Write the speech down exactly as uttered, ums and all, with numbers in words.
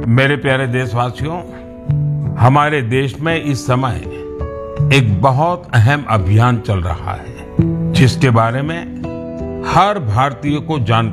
मेरे प्यारे देशवासियों, हमारे देश में इस समय एक बहुत अहम अभियान चल रहा है जिसके बारे में हर भारतीय को जानकारी